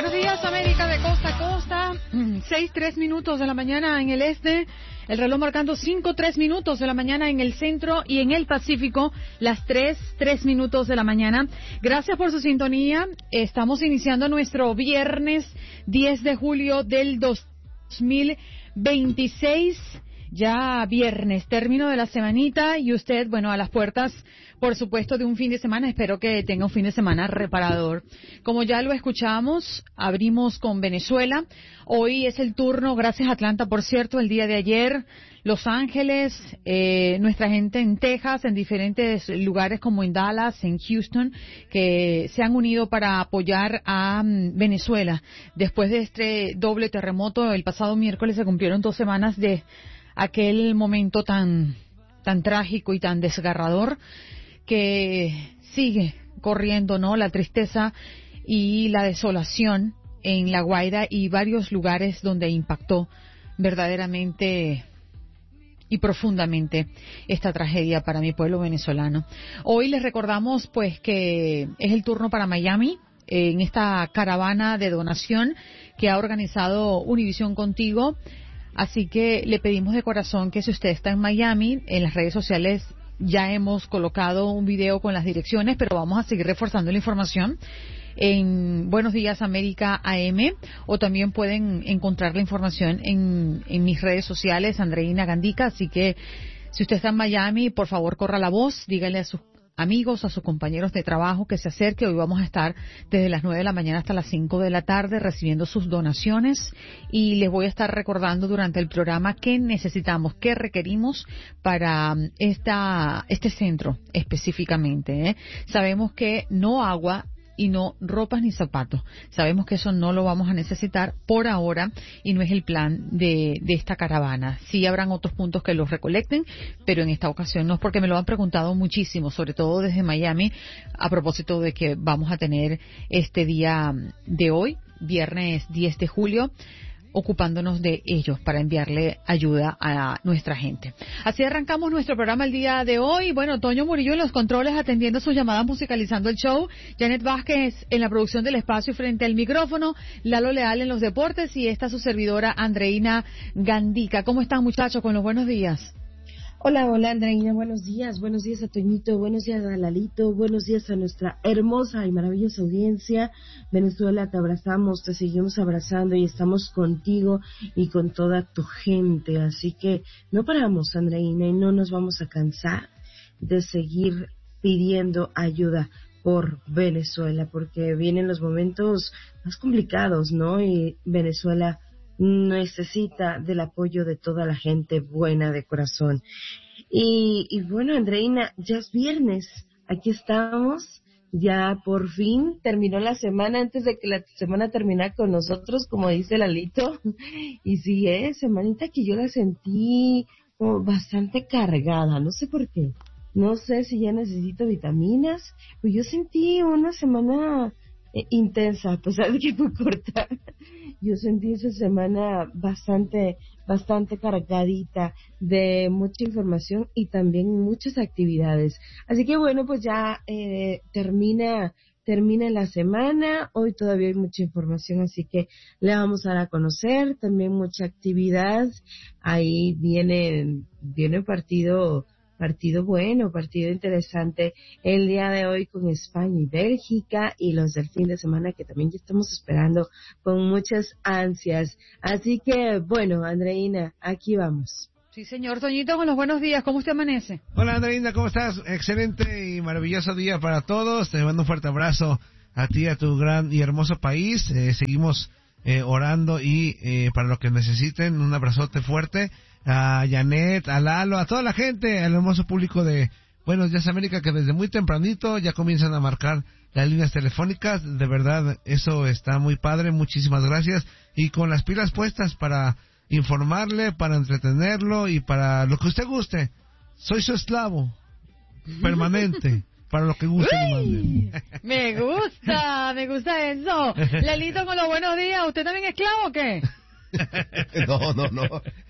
Buenos días, América, de costa a costa. 6:03 de la mañana en el este. El reloj marcando 5:03 de la mañana en el centro y en el Pacífico, las 3:03 de la mañana. Gracias por su sintonía. Estamos iniciando nuestro viernes 10 de julio del 2026. Ya viernes, término de la semanita y usted, bueno, a las puertas, por supuesto, de un fin de semana. Espero que tenga un fin de semana reparador. Como ya lo escuchamos, abrimos con Venezuela. Hoy es el turno, gracias a Atlanta, por cierto, el día de ayer, Los Ángeles, nuestra gente en Texas, en diferentes lugares como en Dallas, en Houston, que se han unido para apoyar a Venezuela. Después de este doble terremoto, el pasado miércoles se cumplieron 2 semanas de aquel momento tan trágico y tan desgarrador que sigue corriendo, ¿no? La tristeza y la desolación en La Guaira y varios lugares donde impactó verdaderamente y profundamente esta tragedia para mi pueblo venezolano. Hoy les recordamos pues que es el turno para Miami en esta caravana de donación que ha organizado Univisión Contigo. Así que le pedimos de corazón que si usted está en Miami, en las redes sociales ya hemos colocado un video con las direcciones, pero vamos a seguir reforzando la información en Buenos Días América AM, o también pueden encontrar la información en mis redes sociales, Andreina Gandica. Así que si usted está en Miami, por favor corra la voz, dígale a sus amigos, a sus compañeros de trabajo que se acerque. Hoy vamos a estar desde las 9 de la mañana hasta las 5 de la tarde recibiendo sus donaciones y les voy a estar recordando durante el programa qué necesitamos, qué requerimos para este centro específicamente. Sabemos que no agua y no ropas ni zapatos. Sabemos que eso no lo vamos a necesitar por ahora y no es el plan de esta caravana. Sí habrán otros puntos que los recolecten, pero en esta ocasión no, porque me lo han preguntado muchísimo, sobre todo desde Miami, a propósito de que vamos a tener este día de hoy, viernes 10 de julio, ocupándonos de ellos para enviarle ayuda a nuestra gente. Así arrancamos nuestro programa el día de hoy. Bueno, Toño Murillo en los controles atendiendo sus llamadas, musicalizando el show. Janet Vázquez en la producción del espacio frente al micrófono. Lalo Leal en los deportes y esta su servidora Andreina Gandica. ¿Cómo están, muchachos? Con los buenos días. Hola, Andreina, buenos días a Toñito, buenos días a Lalito, buenos días a nuestra hermosa y maravillosa audiencia. Venezuela, te abrazamos, te seguimos abrazando y estamos contigo y con toda tu gente. Así que no paramos, Andreina, y no nos vamos a cansar de seguir pidiendo ayuda por Venezuela, porque vienen los momentos más complicados, ¿no? Y Venezuela necesita del apoyo de toda la gente buena de corazón. Y bueno, Andreina, ya es viernes, aquí estamos, ya por fin terminó la semana antes de que la semana terminara con nosotros, como dice Lalito. Y sí, semanita que yo la sentí como bastante cargada, no sé por qué, no sé si ya necesito vitaminas, pues yo sentí una semana intensa, a pesar de que fue corta. Yo sentí esa semana bastante cargadita de mucha información y también muchas actividades. Así que bueno, pues ya termina la semana. Hoy todavía hay mucha información, así que le vamos a dar a conocer también mucha actividad. Ahí viene partido bueno, partido interesante el día de hoy con España y Bélgica y los del fin de semana que también ya estamos esperando con muchas ansias. Así que, bueno, Andreina, aquí vamos. Sí, señor. Toñito, con los buenos días. ¿Cómo usted amanece? Hola, Andreina, ¿cómo estás? Excelente y maravilloso día para todos. Te mando un fuerte abrazo a ti, a tu gran y hermoso país. Seguimos orando y para lo que necesiten, un abrazote fuerte. A Janet, a Lalo, a toda la gente, al hermoso público de Buenos Días América, que desde muy tempranito ya comienzan a marcar las líneas telefónicas. De verdad, eso está muy padre, muchísimas gracias, y con las pilas puestas para informarle, para entretenerlo y para lo que usted guste. Soy su esclavo permanente. Para lo que guste y manden. Me gusta eso. Lalito, con los buenos días. ¿Usted también es esclavo o qué? No.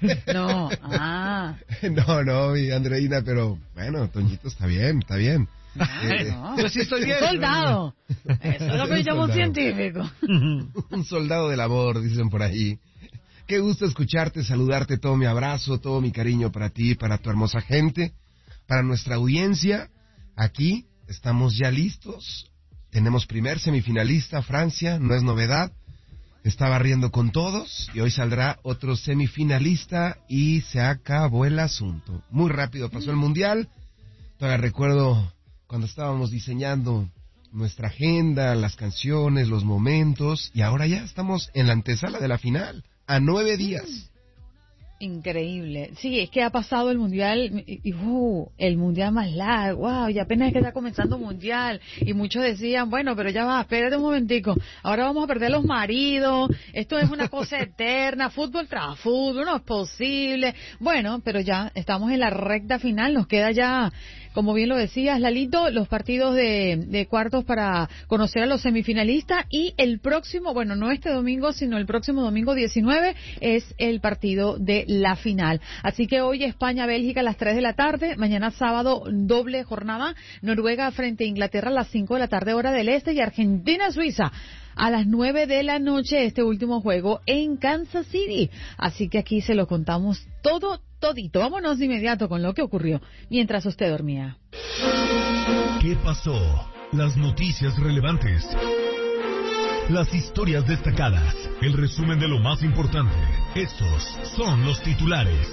No, No, mi Andreina, pero bueno, Toñito, está bien. No, Yo sí estoy bien. soldado. Eso es lo que llamo un científico. Un soldado del amor, dicen por ahí. Qué gusto escucharte, saludarte, todo mi abrazo, todo mi cariño para ti, para tu hermosa gente, para nuestra audiencia. Aquí estamos ya listos. Tenemos primer semifinalista, Francia, no es novedad. Está barriendo con todos y hoy saldrá otro semifinalista y se acabó el asunto. Muy rápido pasó el Mundial. Todavía recuerdo cuando estábamos diseñando nuestra agenda, las canciones, los momentos, y ahora ya estamos en la antesala de la final, a 9 días. Increíble. Sí, es que ha pasado el mundial el mundial más largo. Wow, y apenas es que está comenzando el mundial. Y muchos decían, bueno, pero ya va, espérate un momentico. Ahora vamos a perder los maridos. Esto es una cosa eterna. Fútbol tras fútbol, no es posible. Bueno, pero ya estamos en la recta final. Nos queda ya, como bien lo decías, Lalito, los partidos de cuartos para conocer a los semifinalistas. Y el próximo, bueno, no este domingo, sino el próximo domingo 19 es el partido de la final. Así que hoy España-Bélgica a las 3 de la tarde, mañana sábado doble jornada, Noruega frente a Inglaterra a las 5 de la tarde hora del este y Argentina-Suiza a las 9 de la noche, este último juego en Kansas City. Así que aquí se lo contamos todito. Vámonos de inmediato con lo que ocurrió mientras usted dormía. ¿Qué pasó? Las noticias relevantes. Las historias destacadas, el resumen de lo más importante. Estos son los titulares.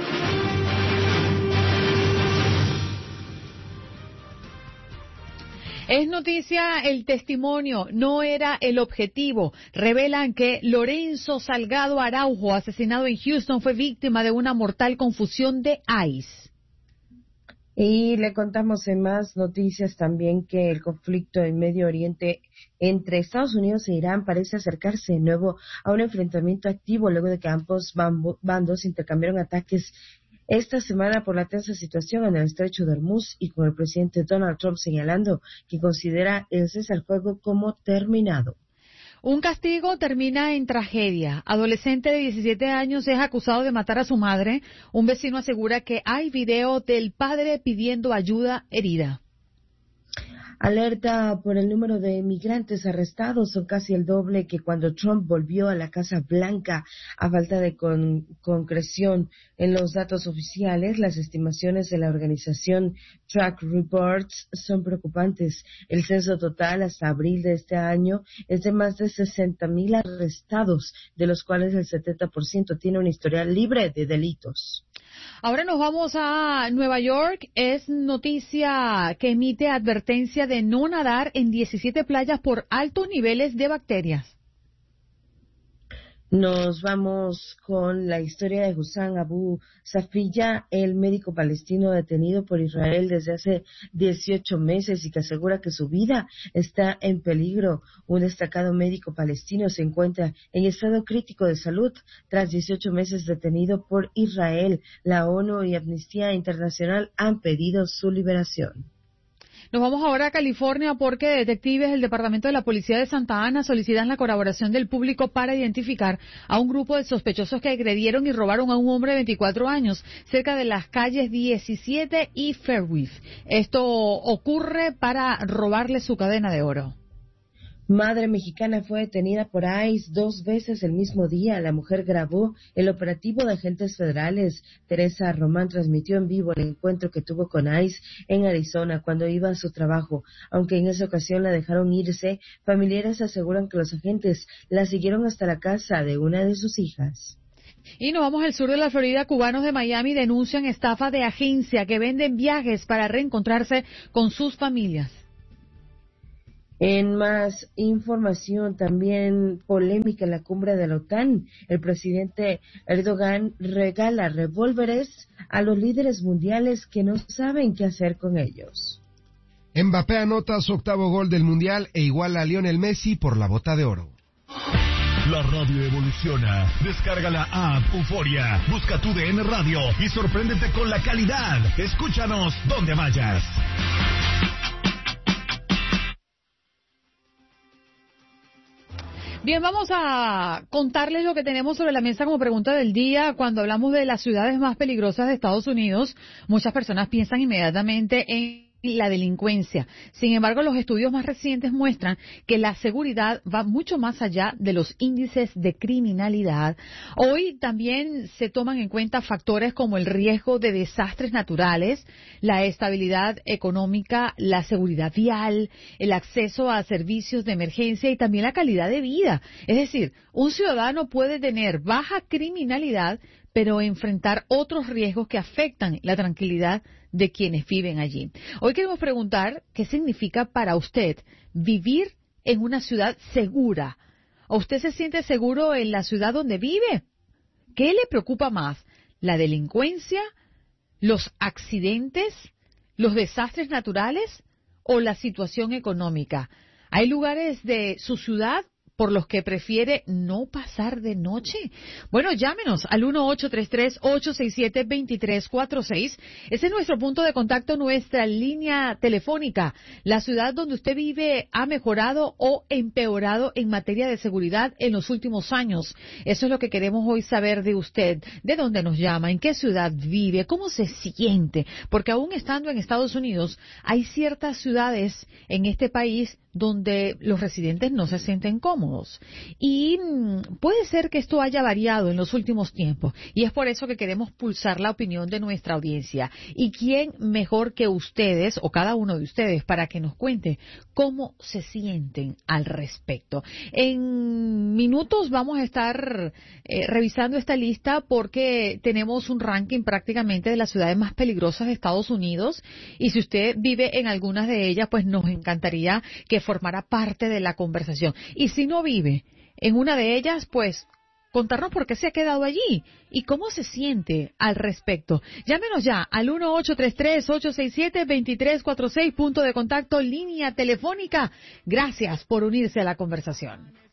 Es noticia el testimonio, no era el objetivo. Revelan que Lorenzo Salgado Araujo, asesinado en Houston, fue víctima de una mortal confusión de ICE. Y le contamos en más noticias también que el conflicto en Medio Oriente entre Estados Unidos e Irán parece acercarse de nuevo a un enfrentamiento activo luego de que ambos bandos intercambiaron ataques esta semana por la tensa situación en el estrecho de Hormuz y con el presidente Donald Trump señalando que considera el cese al fuego como terminado. Un castigo termina en tragedia. Adolescente de 17 años es acusado de matar a su madre. Un vecino asegura que hay video del padre pidiendo ayuda herida. Alerta por el número de migrantes arrestados, son casi el doble que cuando Trump volvió a la Casa Blanca. A falta de concreción en los datos oficiales, las estimaciones de la organización Track Reports son preocupantes. El censo total hasta abril de este año es de más de 60,000 arrestados, de los cuales el 70% tiene un historial libre de delitos. Ahora nos vamos a Nueva York. Es noticia que emite advertencia de no nadar en 17 playas por altos niveles de bacterias. Nos vamos con la historia de Hussam Abu Safiya, el médico palestino detenido por Israel desde hace 18 meses y que asegura que su vida está en peligro. Un destacado médico palestino se encuentra en estado crítico de salud tras 18 meses detenido por Israel. La ONU y Amnistía Internacional han pedido su liberación. Nos vamos ahora a California porque detectives del Departamento de la Policía de Santa Ana solicitan la colaboración del público para identificar a un grupo de sospechosos que agredieron y robaron a un hombre de 24 años cerca de las calles 17 y Fairway. Esto ocurre para robarle su cadena de oro. Madre mexicana fue detenida por ICE 2 veces el mismo día. La mujer grabó el operativo de agentes federales. Teresa Román transmitió en vivo el encuentro que tuvo con ICE en Arizona cuando iba a su trabajo. Aunque en esa ocasión la dejaron irse, familiares aseguran que los agentes la siguieron hasta la casa de una de sus hijas. Y nos vamos al sur de la Florida. Cubanos de Miami denuncian estafa de agencia que venden viajes para reencontrarse con sus familias. En más información, también polémica en la cumbre de la OTAN. El presidente Erdogan regala revólveres a los líderes mundiales que no saben qué hacer con ellos. Mbappé anota su 8º gol del Mundial e iguala a Lionel Messi por la Bota de Oro. La radio evoluciona. Descarga la app Euforia. Busca tu DN Radio y sorpréndete con la calidad. Escúchanos donde vayas. Bien, vamos a contarles lo que tenemos sobre la mesa como pregunta del día. Cuando hablamos de las ciudades más peligrosas de Estados Unidos, muchas personas piensan inmediatamente en la delincuencia. Sin embargo, los estudios más recientes muestran que la seguridad va mucho más allá de los índices de criminalidad. Hoy también se toman en cuenta factores como el riesgo de desastres naturales, la estabilidad económica, la seguridad vial, el acceso a servicios de emergencia y también la calidad de vida. Es decir, un ciudadano puede tener baja criminalidad, pero enfrentar otros riesgos que afectan la tranquilidad de quienes viven allí. Hoy queremos preguntar qué significa para usted vivir en una ciudad segura. ¿O usted se siente seguro en la ciudad donde vive? ¿Qué le preocupa más? ¿La delincuencia, los accidentes, los desastres naturales o la situación económica? ¿Hay lugares de su ciudad por los que prefiere no pasar de noche? Bueno, llámenos al 1-833-867-2346. Ese es nuestro punto de contacto, nuestra línea telefónica. La ciudad donde usted vive ha mejorado o empeorado en materia de seguridad en los últimos años. Eso es lo que queremos hoy saber de usted. ¿De dónde nos llama? ¿En qué ciudad vive? ¿Cómo se siente? Porque aún estando en Estados Unidos, hay ciertas ciudades en este país donde los residentes no se sienten cómodos. Y puede ser que esto haya variado en los últimos tiempos. Y es por eso que queremos pulsar la opinión de nuestra audiencia. ¿Y quién mejor que ustedes, o cada uno de ustedes, para que nos cuente cómo se sienten al respecto? En minutos vamos a estar revisando esta lista porque tenemos un ranking prácticamente de las ciudades más peligrosas de Estados Unidos. Y si usted vive en algunas de ellas, pues nos encantaría que formará parte de la conversación. Y si no vive en una de ellas, pues contarnos por qué se ha quedado allí y cómo se siente al respecto. Llámenos ya al 1-833-867-2346, punto de contacto, línea telefónica. Gracias por unirse a la conversación.